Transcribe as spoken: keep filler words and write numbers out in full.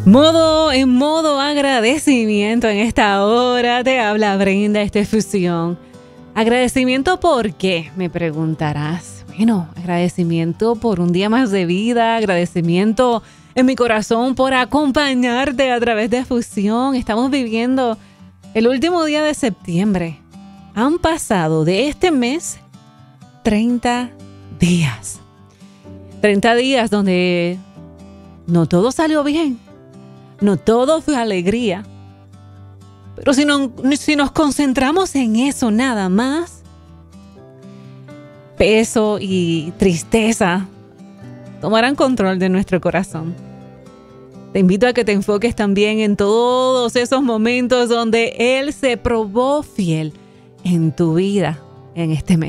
Modo, en modo agradecimiento en esta hora te habla Brenda, esta es Fusión. ¿Agradecimiento por qué? Me preguntarás. Bueno, agradecimiento por un día más de vida, agradecimiento en mi corazón por acompañarte a través de Fusión. Estamos viviendo el último día de septiembre. Han pasado de este mes treinta días. treinta días donde no todo salió bien. No todo fue alegría, pero si, no, si nos concentramos en eso nada más, peso y tristeza tomarán control de nuestro corazón. Te invito a que te enfoques también en todos esos momentos donde Él se probó fiel en tu vida en este mes.